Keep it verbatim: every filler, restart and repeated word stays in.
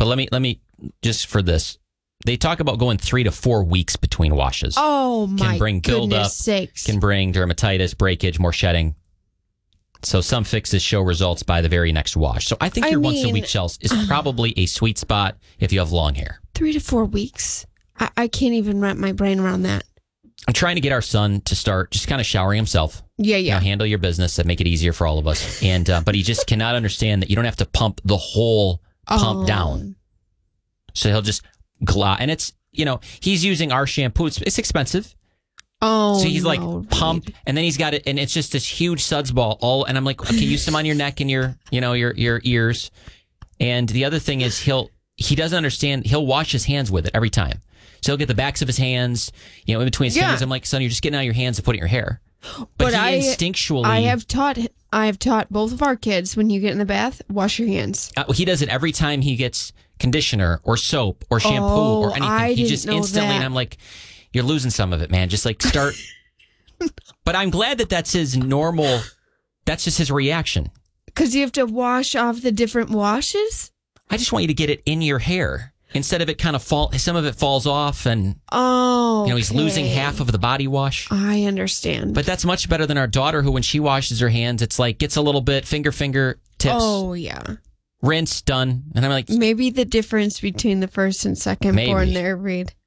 But let me let me just for this. They talk about going three to four weeks between washes. Oh my Can bring buildup, sakes. can bring dermatitis, breakage, more shedding. So some fixes show results by the very next wash. So I think I your mean, once a week Chels is probably a sweet spot if you have long hair. Three to four weeks. I, I can't even wrap my brain around that. I'm trying to get our son to start just kind of showering himself. Yeah, You yeah. know, handle your business and make it easier for all of us. And uh, but he just cannot understand that you don't have to pump the whole pump Oh. down. So he'll just glide, and it's you know he's using our shampoo. It's, it's expensive. Oh, So he's like no, pump, Reed. and then he's got it, and it's just this huge suds ball. All, and I'm like, okay, use some on your neck and your, you know, your your ears. And the other thing is he'll he doesn't understand. He'll wash his hands with it every time. So he'll get the backs of his hands, you know, in between his Yeah. fingers. I'm like, son, you're just getting out your hands to put it in your hair. But, But he I- instinctually, I have taught I have taught both of our kids when you get in the bath, wash your hands. uh, he does it every time he gets conditioner or soap or shampoo Oh, or anything. I he didn't just know instantly, that. and I'm like, you're losing some of it, man. Just like start. But I'm glad that that's his normal. That's just his reaction. Because you have to wash off the different washes? I just want you to get it in your hair instead of it kind of fall. Some of it falls off, and Oh, you know he's losing okay. half of the body wash. I understand. But that's much better than our daughter, who when she washes her hands, it's like gets a little bit finger finger tips, Oh, yeah. rinse, done. And I'm like, Maybe the difference between the first and second Maybe. born there, Reed.